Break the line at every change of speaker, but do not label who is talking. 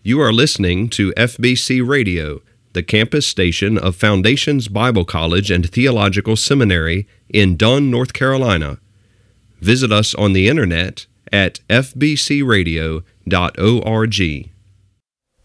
You are listening to FBC Radio, the campus station of Foundations Bible College and Theological Seminary in Dunn, North Carolina. Visit us on the internet at fbcradio.org.